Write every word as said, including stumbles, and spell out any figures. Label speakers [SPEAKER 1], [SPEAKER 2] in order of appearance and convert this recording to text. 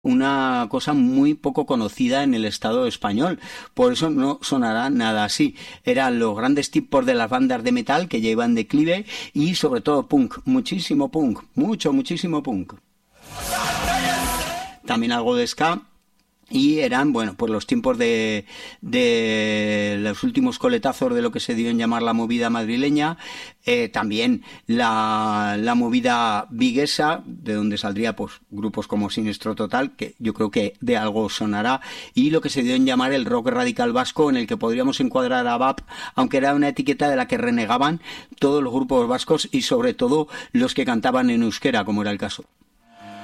[SPEAKER 1] una cosa muy poco conocida en el Estado español, por eso no sonará nada así. Eran los grandes tipos de las bandas de metal que ya iban de declive y sobre todo punk, muchísimo punk, mucho, muchísimo punk. También algo de ska. Y eran, bueno, pues los tiempos de, de los últimos coletazos de lo que se dio en llamar la movida madrileña, eh, también la, la movida viguesa, de donde saldría pues grupos como Sinestro Total, que yo creo que de algo sonará, y lo que se dio en llamar el rock radical vasco, en el que podríamos encuadrar a V A P, aunque era una etiqueta de la que renegaban todos los grupos vascos y sobre todo los que cantaban en euskera, como era el caso.